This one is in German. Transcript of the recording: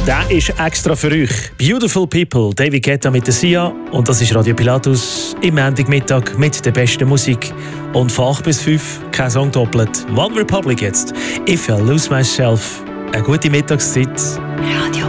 Der ist extra für euch. Beautiful People, David Guetta mit der Sia. Und das ist Radio Pilatus im Montagmittag mit der besten Musik. Und von 8 bis 5 kein Song doppelt. One Republic jetzt. If I Lose Myself. Eine gute Mittagszeit. Radio